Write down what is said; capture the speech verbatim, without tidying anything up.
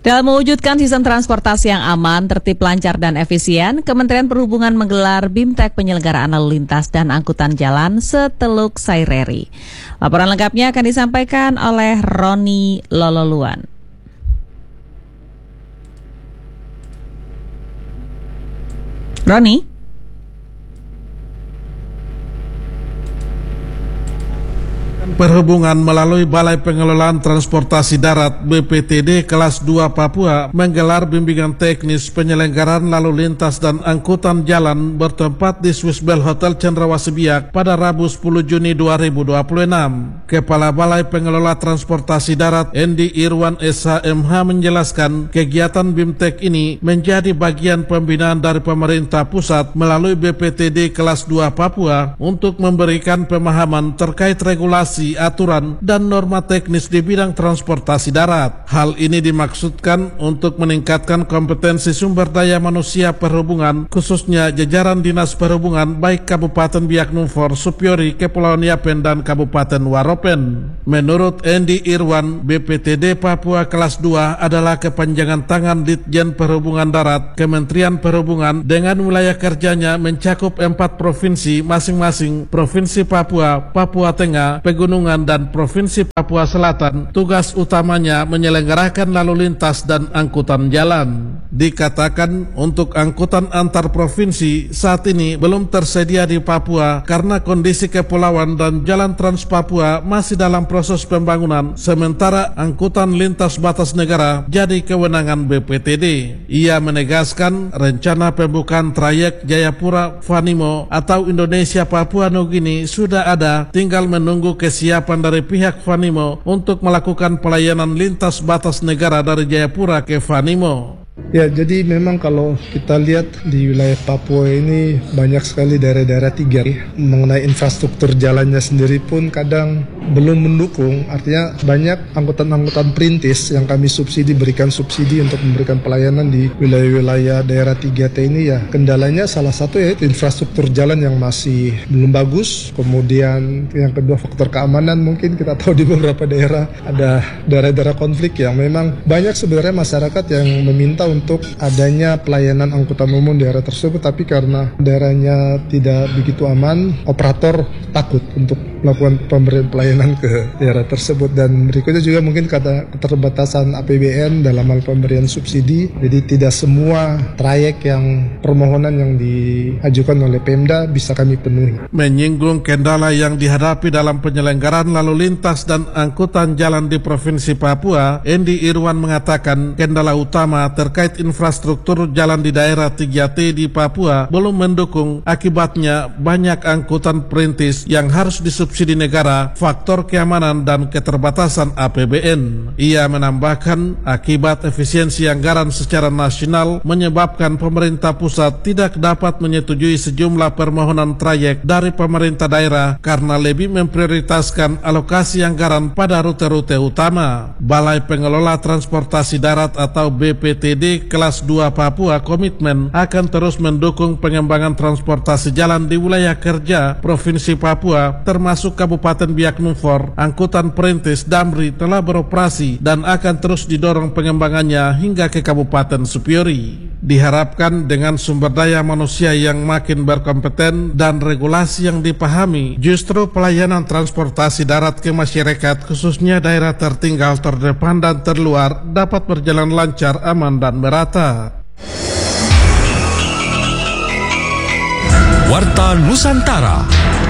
Dalam mewujudkan sistem transportasi yang aman, tertib, lancar, dan efisien, Kementerian Perhubungan menggelar BIMTEK penyelenggaraan lalu lintas dan angkutan jalan seteluk Saireri. Laporan lengkapnya akan disampaikan oleh Roni Lololuan. Roni? Perhubungan melalui Balai Pengelolaan Transportasi Darat B P T D kelas dua Papua menggelar bimbingan teknis penyelenggaraan lalu lintas dan angkutan jalan bertempat di Swissbell Hotel Cendrawasih Biak pada Rabu sepuluh Juni dua ribu dua puluh enam. Kepala Balai Pengelola Transportasi Darat Endi Irwan S H M H menjelaskan kegiatan BIMTEK ini menjadi bagian pembinaan dari pemerintah pusat melalui B P T D kelas dua Papua untuk memberikan pemahaman terkait regulasi, aturan, dan norma teknis di bidang transportasi darat. Hal ini dimaksudkan untuk meningkatkan kompetensi sumber daya manusia perhubungan, khususnya jajaran Dinas Perhubungan baik Kabupaten Biak Numfor, Supiori, Kepulauan Yapen, dan Kabupaten Waropen. Menurut Endi Irwan, B P T D Papua kelas dua adalah kepanjangan tangan Ditjen Perhubungan Darat, Kementerian Perhubungan dengan wilayah kerjanya mencakup empat provinsi masing-masing, Provinsi Papua, Papua Tengah, Pegunungan, dan Provinsi Papua Selatan. Tugas utamanya menyelenggarakan lalu lintas dan angkutan jalan. Dikatakan untuk angkutan antar provinsi saat ini belum tersedia di Papua karena kondisi kepulauan dan jalan Trans Papua masih dalam proses pembangunan, sementara angkutan lintas batas negara jadi kewenangan B P T D. Ia menegaskan rencana pembukaan trayek Jayapura-Vanimo atau Indonesia Papua Nugini sudah ada, tinggal menunggu kesiapan dari pihak Vanimo untuk melakukan pelayanan lintas batas negara dari Jayapura ke Vanimo. Ya, jadi memang kalau kita lihat di wilayah Papua ini banyak sekali daerah-daerah tiga. Mengenai infrastruktur jalannya sendiri pun kadang belum mendukung. Artinya banyak angkutan-angkutan perintis yang kami subsidi, berikan subsidi untuk memberikan pelayanan di wilayah-wilayah daerah tiga T ini ya. Kendalanya salah satu yaitu infrastruktur jalan yang masih belum bagus. Kemudian yang kedua faktor keamanan, mungkin kita tahu di beberapa daerah ada daerah-daerah konflik yang memang banyak sebenarnya masyarakat yang meminta untuk adanya pelayanan angkutan umum daerah tersebut, tapi karena daerahnya tidak begitu aman, operator takut untuk melakukan pemberian pelayanan ke daerah tersebut. Dan berikutnya juga mungkin kata keterbatasan A P B N dalam hal pemberian subsidi, jadi tidak semua trayek yang permohonan yang diajukan oleh Pemda bisa kami penuhi. Menyinggung kendala yang dihadapi dalam penyelenggaraan lalu lintas dan angkutan jalan di Provinsi Papua, Endi Irwan mengatakan kendala utama terkait infrastruktur jalan di daerah tiga T di Papua belum mendukung, akibatnya banyak angkutan perintis yang harus disubsidi negara, faktor keamanan, dan keterbatasan A P B N. Ia menambahkan akibat efisiensi anggaran secara nasional menyebabkan pemerintah pusat tidak dapat menyetujui sejumlah permohonan trayek dari pemerintah daerah karena lebih memprioritaskan alokasi anggaran pada rute-rute utama. Balai Pengelola Transportasi Darat atau B P T D kelas dua Papua komitmen akan terus mendukung pengembangan transportasi jalan di wilayah kerja Provinsi Papua, termasuk Kabupaten Biak Numfor. Angkutan perintis Damri telah beroperasi dan akan terus didorong pengembangannya hingga ke Kabupaten Supiori. Diharapkan dengan sumber daya manusia yang makin berkompeten dan regulasi yang dipahami, justru pelayanan transportasi darat ke masyarakat, khususnya daerah tertinggal, terdepan, dan terluar dapat berjalan lancar, aman, dan merata. Warta Nusantara.